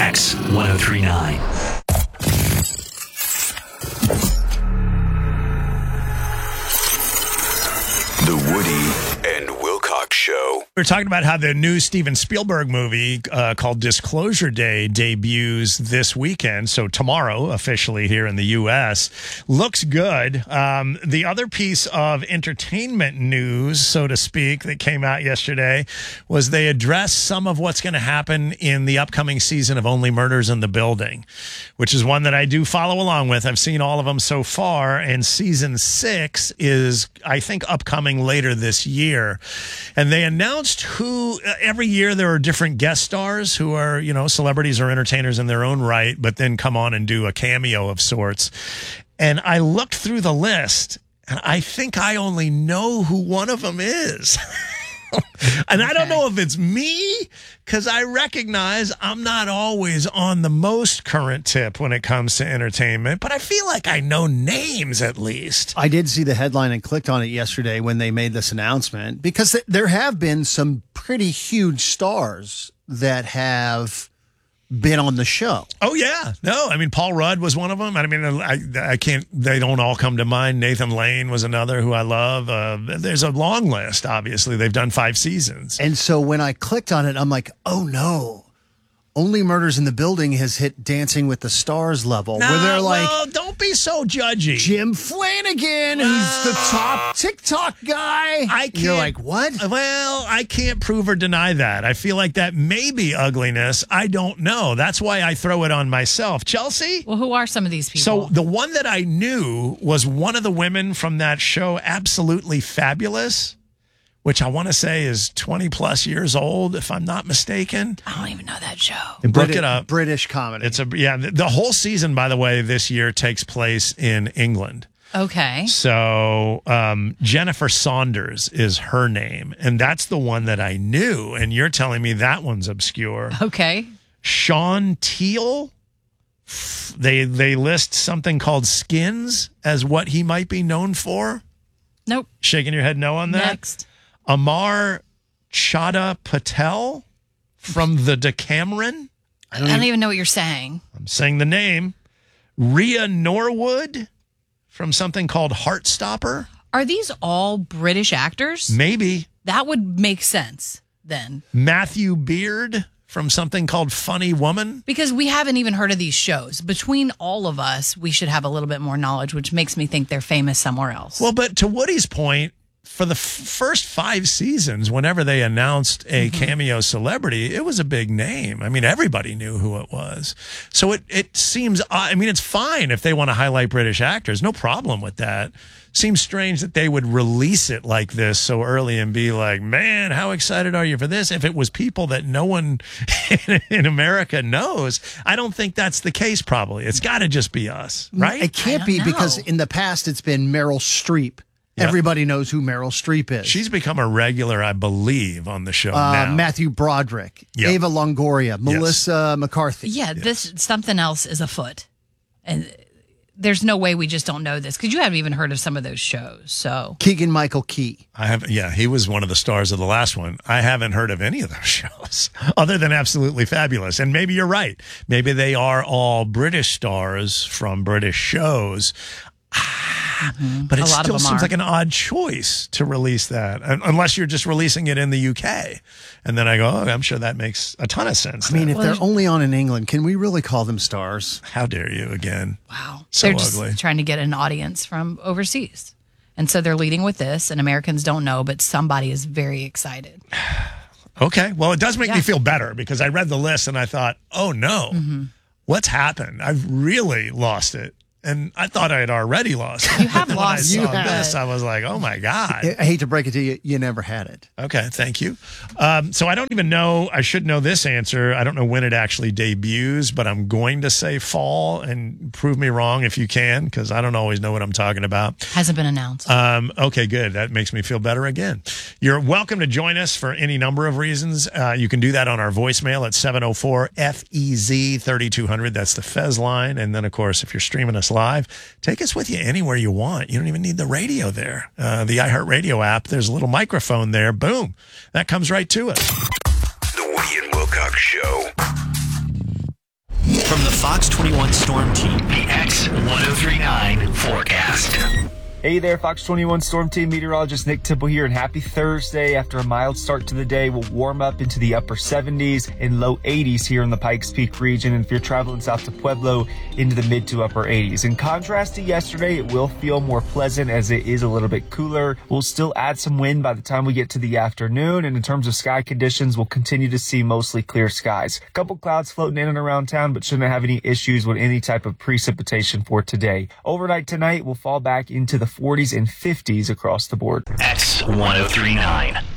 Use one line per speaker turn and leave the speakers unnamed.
Wax 1039.
The Woody and Wilcox Show.
We're talking about how the new Steven Spielberg movie called Disclosure Day debuts this weekend. So tomorrow, officially here in the U.S. Looks good. The other piece of entertainment news, so to speak, that came out yesterday was they addressed some of what's going to happen in the upcoming season of Only Murders in the Building, which is one that I do follow along with. I've seen all of them so far, and season 6 is, I think, upcoming later this year. And they announced who every year there are different guest stars who are, you know, celebrities or entertainers in their own right, but then come on and do a cameo of sorts. And I looked through the list, and I think I only know who one of them is. And I don't know if it's me, because I recognize I'm not always on the most current tip when it comes to entertainment, but I feel like I know names at least.
I did see the headline and clicked on it yesterday when they made this announcement, because there have been some pretty huge stars that have been on the show.
Oh, yeah. No, I mean, Paul Rudd was one of them. I mean, I can't, they don't all come to mind. Nathan Lane was another who I love. There's a long list, obviously. They've done 5 seasons.
And so when I clicked on it, I'm like, oh no. Only Murders in the Building has hit Dancing with the Stars level, where they're like,
well, don't be so judgy.
Jim Flanagan, who's the top TikTok guy. You're like, what?
Well, I can't prove or deny that. I feel like that may be ugliness. I don't know. That's why I throw it on myself. Chelsea?
Well, who are some of these people?
So the one that I knew was one of the women from that show, Absolutely Fabulous, which I want to say is 20 plus years old, if I'm not mistaken.
I don't even know that show.
Look it up.
British comedy.
It's the whole season, by the way, this year takes place in England.
Okay.
So Jennifer Saunders is her name, and that's the one that I knew, and you're telling me that one's obscure.
Okay.
Sean Teal, they list something called Skins as what he might be known for.
Nope.
Shaking your head no on that?
Next.
Amar Chadha Patel from the Decameron.
I don't even know what you're saying.
I'm saying the name. Rhea Norwood from something called Heartstopper.
Are these all British actors?
Maybe.
That would make sense then.
Matthew Beard from something called Funny Woman.
Because we haven't even heard of these shows. Between all of us, we should have a little bit more knowledge, which makes me think they're famous somewhere else.
Well, but to Woody's point, for the first 5 seasons, whenever they announced a cameo celebrity, it was a big name. I mean, everybody knew who it was. So it seems, I mean, it's fine if they want to highlight British actors. No problem with that. Seems strange that they would release it like this so early and be like, man, how excited are you for this? If it was people that no one in America knows, I don't think that's the case probably. It's got to just be us, right?
It can't be, because in the past it's been Meryl Streep. Yep. Everybody knows who Meryl Streep is.
She's become a regular, I believe, on the show now.
Matthew Broderick, yep. Ava Longoria, Melissa McCarthy.
Yeah, this something else is afoot. And there's no way we just don't know this, because you haven't even heard of some of those shows. So
Keegan-Michael Key.
I have, yeah, he was one of the stars of the last one. I haven't heard of any of those shows other than Absolutely Fabulous. And maybe you're right. Maybe they are all British stars from British shows. But it still seems like an odd choice to release that, unless you're just releasing it in the UK. And then I go, oh, I'm sure that makes a ton of sense.
I mean, if they're only on in England, can we really call them stars?
How dare you again?
Wow.
So
they're
ugly.
Just trying to get an audience from overseas. And so they're leading with this, and Americans don't know, but somebody is very excited.
Okay. Well, it does make me feel better, because I read the list and I thought, oh no, what's happened? I've really lost it. And I thought I had already lost it.
You have lost
it. When I saw this, I was like, oh, my God.
I hate to break it to you. You never had it.
Okay, thank you. So I don't even know. I should know this answer. I don't know when it actually debuts, but I'm going to say fall, and prove me wrong if you can, because I don't always know what I'm talking about.
Hasn't been announced.
Okay, good. That makes me feel better again. You're welcome to join us for any number of reasons. You can do that on our voicemail at 704-FEZ-3200. That's the Fez line. And then, of course, if you're streaming us live, take us with you anywhere you want. You don't even need the radio there. The iHeartRadio app, there's a little microphone there. Boom. That comes right to us.
The Woody and Wilcox Show.
From the Fox 21 Storm Team, the X1039 forecast.
Hey there, Fox 21 Storm Team meteorologist Nick Temple here, and happy Thursday. After a mild start to the day, we'll warm up into the upper 70s and low 80s here in the Pikes Peak region, and if you're traveling south to Pueblo, into the mid to upper 80s. In contrast to yesterday, it will feel more pleasant as it is a little bit cooler. We'll still add some wind by the time we get to the afternoon, and in terms of sky conditions, we'll continue to see mostly clear skies. A couple clouds floating in and around town, but shouldn't have any issues with any type of precipitation for today. Overnight tonight, we'll fall back into the 40s and 50s across the board.
X1039.